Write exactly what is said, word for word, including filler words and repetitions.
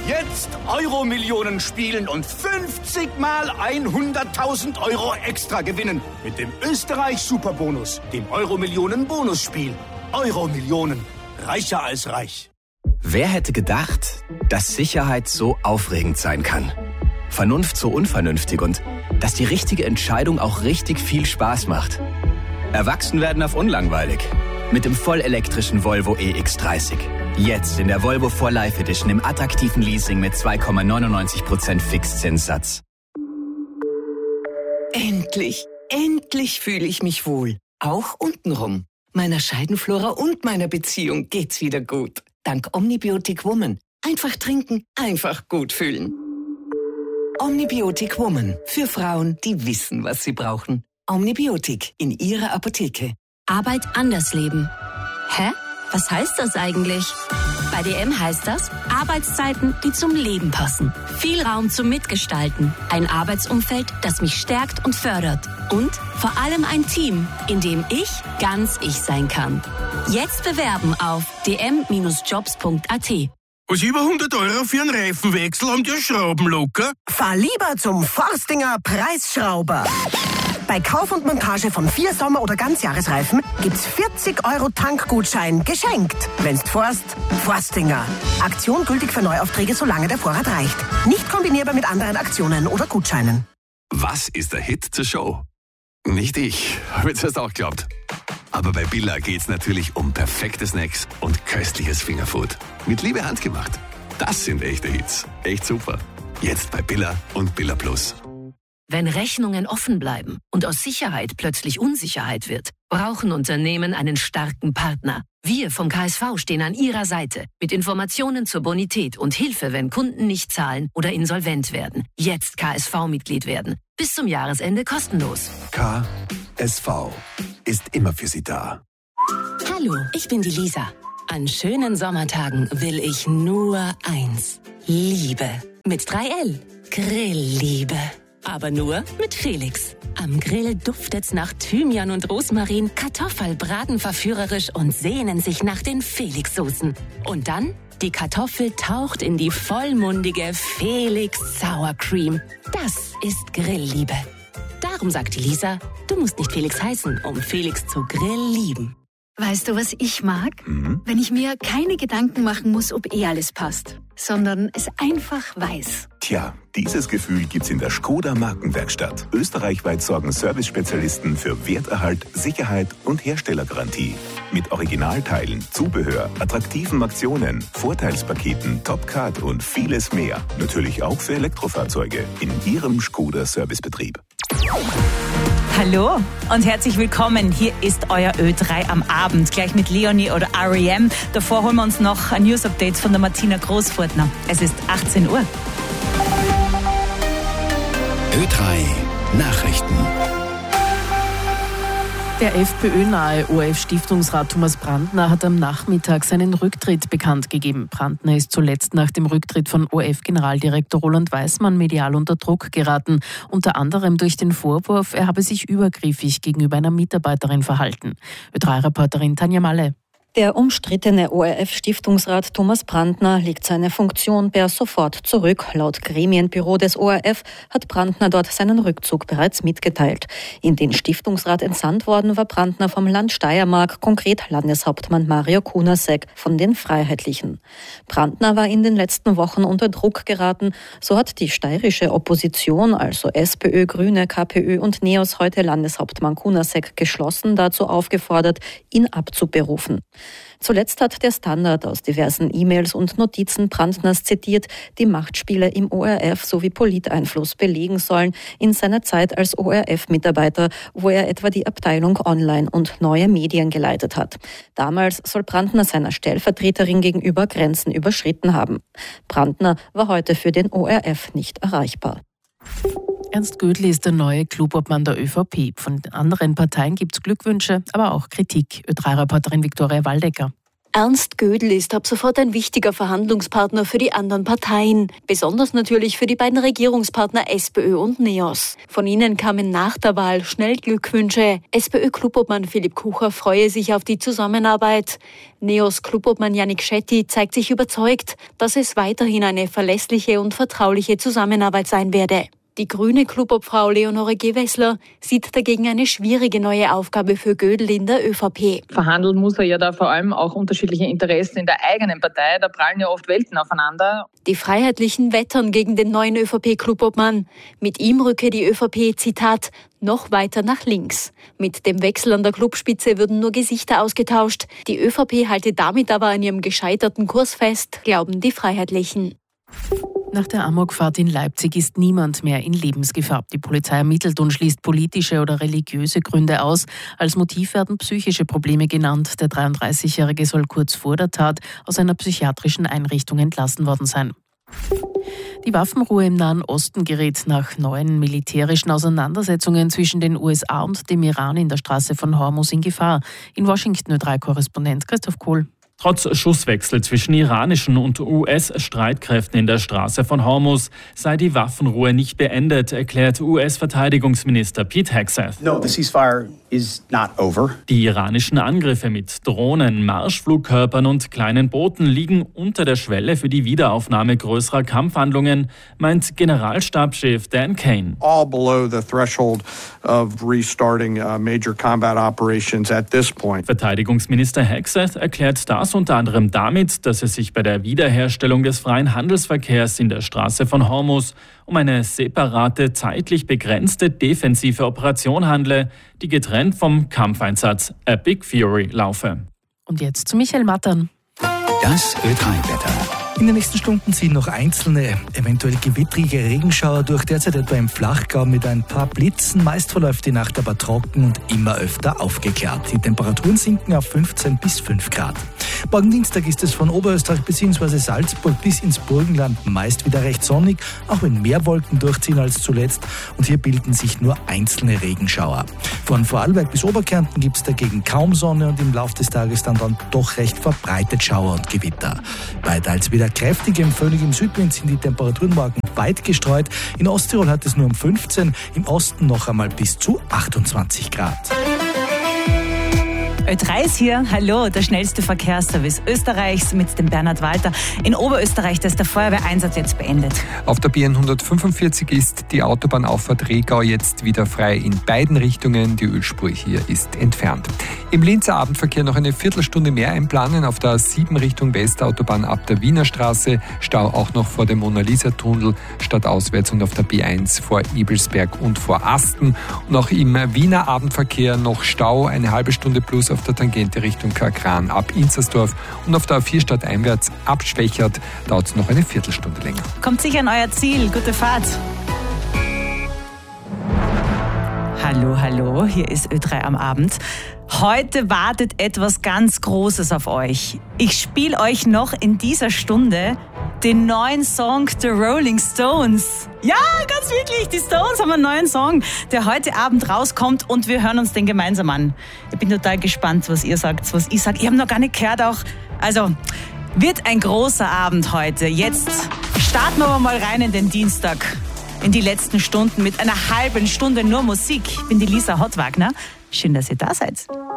Jetzt Euro-Millionen spielen und fünfzig mal hunderttausend Euro extra gewinnen. Mit dem Österreich-Superbonus, dem Euro-Millionen-Bonusspiel. Euro-Millionen. Reicher als reich. Wer hätte gedacht, dass Sicherheit so aufregend sein kann? Vernunft so unvernünftig und dass die richtige Entscheidung auch richtig viel Spaß macht. Erwachsen werden auf unlangweilig. Mit dem vollelektrischen Volvo E X dreißig. Jetzt in der Volvo vier Life Edition im attraktiven Leasing mit zwei Komma neunundneunzig Prozent Fixzinssatz. Endlich, endlich fühle ich mich wohl. Auch untenrum. Meiner Scheidenflora und meiner Beziehung geht's wieder gut. Dank Omnibiotic Woman. Einfach trinken, einfach gut fühlen. Omnibiotic Woman. Für Frauen, die wissen, was sie brauchen. Omnibiotic in ihrer Apotheke. Arbeit anders leben. Hä? Was heißt das eigentlich? Bei D M heißt das Arbeitszeiten, die zum Leben passen. Viel Raum zum Mitgestalten. Ein Arbeitsumfeld, das mich stärkt und fördert. Und vor allem ein Team, in dem ich ganz ich sein kann. Jetzt bewerben auf d m Bindestrich jobs punkt a t. Was über hundert Euro für einen Reifenwechsel haben die Schrauben locker? Fahr lieber zum Forstinger Preisschrauber. Bei Kauf und Montage von vier Sommer- oder Ganzjahresreifen gibt's vierzig Euro Tankgutschein geschenkt. Wenn's forst, Forstinger. Aktion gültig für Neuaufträge, solange der Vorrat reicht. Nicht kombinierbar mit anderen Aktionen oder Gutscheinen. Was ist der Hit zur Show? Nicht ich, habe jetzt erst auch geglaubt. Aber bei Billa geht's natürlich um perfekte Snacks und köstliches Fingerfood. Mit Liebe handgemacht. Das sind echte Hits. Echt super. Jetzt bei Billa und Billa Plus. Wenn Rechnungen offen bleiben und aus Sicherheit plötzlich Unsicherheit wird, brauchen Unternehmen einen starken Partner. Wir vom K S V stehen an Ihrer Seite mit Informationen zur Bonität und Hilfe, wenn Kunden nicht zahlen oder insolvent werden. Jetzt K S V-Mitglied werden. Bis zum Jahresende kostenlos. K S V ist immer für Sie da. Hallo, ich bin die Lisa. An schönen Sommertagen will ich nur eins. Liebe. Mit drei L. Grillliebe. Aber nur mit Felix. Am Grill duftet's nach Thymian und Rosmarin, Kartoffel braten verführerisch und sehnen sich nach den Felix-Soßen. Und dann, die Kartoffel taucht in die vollmundige Felix Sour Cream. Das ist Grillliebe. Darum sagt die Lisa, du musst nicht Felix heißen, um Felix zu Grill lieben. Weißt du, was ich mag? Mhm. Wenn ich mir keine Gedanken machen muss, ob eh alles passt, sondern es einfach weiß. Tja, dieses Gefühl gibt's in der Skoda Markenwerkstatt. Österreichweit sorgen Service-Spezialisten für Werterhalt, Sicherheit und Herstellergarantie. Mit Originalteilen, Zubehör, attraktiven Aktionen, Vorteilspaketen, Topcard und vieles mehr. Natürlich auch für Elektrofahrzeuge in Ihrem Skoda Servicebetrieb. Hallo und herzlich willkommen. Hier ist euer Ö drei am Abend, gleich mit Leonie oder R E M. Davor holen wir uns noch ein News-Update von der Martina Großfurtner. Es ist achtzehn Uhr. Ö drei Nachrichten. Der FPÖ-nahe O R F-Stiftungsrat Thomas Brandner hat am Nachmittag seinen Rücktritt bekannt gegeben. Brandner ist zuletzt nach dem Rücktritt von O R F-Generaldirektor Roland Weismann medial unter Druck geraten, unter anderem durch den Vorwurf, er habe sich übergriffig gegenüber einer Mitarbeiterin verhalten. Ö drei Reporterin Tanja Malle. Der umstrittene O R F-Stiftungsrat Thomas Brandner legt seine Funktion per sofort zurück. Laut Gremienbüro des O R F hat Brandner dort seinen Rückzug bereits mitgeteilt. In den Stiftungsrat entsandt worden war Brandner vom Land Steiermark, konkret Landeshauptmann Mario Kunasek von den Freiheitlichen. Brandner war in den letzten Wochen unter Druck geraten. So hat die steirische Opposition, also SPÖ, Grüne, KPÖ und NEOS, heute Landeshauptmann Kunasek geschlossen dazu aufgefordert, ihn abzuberufen. Zuletzt hat der Standard aus diversen E-Mails und Notizen Brandners zitiert, die Machtspiele im O R F sowie Politeinfluss belegen sollen in seiner Zeit als O R F-Mitarbeiter, wo er etwa die Abteilung Online und neue Medien geleitet hat. Damals soll Brandner seiner Stellvertreterin gegenüber Grenzen überschritten haben. Brandner war heute für den O R F nicht erreichbar. Ernst Gödli ist der neue Clubobmann der ÖVP. Von den anderen Parteien gibt es Glückwünsche, aber auch Kritik. Ö drei Reporterin Viktoria Waldecker. Ernst Gödel ist ab sofort ein wichtiger Verhandlungspartner für die anderen Parteien. Besonders natürlich für die beiden Regierungspartner SPÖ und NEOS. Von ihnen kamen nach der Wahl schnell Glückwünsche. SPÖ-Klubobmann Philipp Kucher freue sich auf die Zusammenarbeit. NEOS-Klubobmann Yannick Schetti zeigt sich überzeugt, dass es weiterhin eine verlässliche und vertrauliche Zusammenarbeit sein werde. Die grüne Klubobfrau Leonore Gewessler sieht dagegen eine schwierige neue Aufgabe für Gödel in der ÖVP. Verhandeln muss er ja da vor allem auch unterschiedliche Interessen in der eigenen Partei. Da prallen ja oft Welten aufeinander. Die Freiheitlichen wettern gegen den neuen ÖVP-Klubobmann. Mit ihm rücke die ÖVP, Zitat, noch weiter nach links. Mit dem Wechsel an der Clubspitze würden nur Gesichter ausgetauscht. Die ÖVP halte damit aber an ihrem gescheiterten Kurs fest, glauben die Freiheitlichen. Nach der Amokfahrt in Leipzig ist niemand mehr in Lebensgefahr. Die Polizei ermittelt und schließt politische oder religiöse Gründe aus. Als Motiv werden psychische Probleme genannt. Der dreiunddreißigjährige soll kurz vor der Tat aus einer psychiatrischen Einrichtung entlassen worden sein. Die Waffenruhe im Nahen Osten gerät nach neuen militärischen Auseinandersetzungen zwischen den U S A und dem Iran in der Straße von Hormuz in Gefahr. In Washington Ö drei Korrespondent Christoph Kohl. Trotz Schusswechsel zwischen iranischen und U S-Streitkräften in der Straße von Hormuz sei die Waffenruhe nicht beendet, erklärt U S-Verteidigungsminister Pete Hegseth. No, the ceasefire is not over. Die iranischen Angriffe mit Drohnen, Marschflugkörpern und kleinen Booten liegen unter der Schwelle für die Wiederaufnahme größerer Kampfhandlungen, meint Generalstabschef Dan Kane. All below the threshold of restarting uh, major combat operations at this point. Verteidigungsminister Hegseth erklärt das unter anderem damit, dass es sich bei der Wiederherstellung des freien Handelsverkehrs in der Straße von Hormuz um eine separate, zeitlich begrenzte defensive Operation handle, die getrennt vom Kampfeinsatz Epic Fury laufe. Und jetzt zu Michael Mattern. Das Ö drei Wetter. In den nächsten Stunden ziehen noch einzelne, eventuell gewittrige Regenschauer durch, derzeit etwa im Flachgau mit ein paar Blitzen. Meist verläuft die Nacht aber trocken und immer öfter aufgeklärt. Die Temperaturen sinken auf fünfzehn bis fünf Grad. Morgen Dienstag ist es von Oberösterreich bzw. Salzburg bis ins Burgenland meist wieder recht sonnig, auch wenn mehr Wolken durchziehen als zuletzt. Und hier bilden sich nur einzelne Regenschauer. Von Vorarlberg bis Oberkärnten gibt es dagegen kaum Sonne und im Laufe des Tages dann, dann doch recht verbreitet Schauer und Gewitter. Bei teils wieder kräftigem, völligem Südwind sind die Temperaturen morgen weit gestreut. In Osttirol hat es nur um fünfzehn, im Osten noch einmal bis zu achtundzwanzig Grad. Ö drei ist hier. Hallo, der schnellste Verkehrsservice Österreichs mit dem Bernhard Walter. In Oberösterreich, da ist der Feuerwehreinsatz jetzt beendet. Auf der B N hundertfünfundvierzig ist die Autobahnauffahrt Regau jetzt wieder frei in beiden Richtungen. Die Ölspur hier ist entfernt. Im Linzer Abendverkehr noch eine Viertelstunde mehr einplanen. Auf der A sieben Richtung Westautobahn ab der Wiener Straße. Stau auch noch vor dem Mona-Lisa-Tunnel stadtauswärts und auf der B eins vor Ebelsberg und vor Asten. Und auch im Wiener Abendverkehr noch Stau, eine halbe Stunde plus auf der Tangente Richtung Karkran ab Inzersdorf und auf der A vier stadteinwärts ab Schwächert dauert es noch eine Viertelstunde länger. Kommt sicher an euer Ziel. Gute Fahrt. Hallo, hallo, hier ist Ö drei am Abend. Heute wartet etwas ganz Großes auf euch. Ich spiele euch noch in dieser Stunde den neuen Song der Rolling Stones. Ja, ganz wirklich, die Stones haben einen neuen Song, der heute Abend rauskommt und wir hören uns den gemeinsam an. Ich bin total gespannt, was ihr sagt, was ich sage. Ich habe noch gar nicht gehört auch. Also, wird ein großer Abend heute. Jetzt starten wir aber mal rein in den Dienstag. In die letzten Stunden mit einer halben Stunde nur Musik. Ich bin die Lisa Hottwagner. Schön, dass ihr da seid.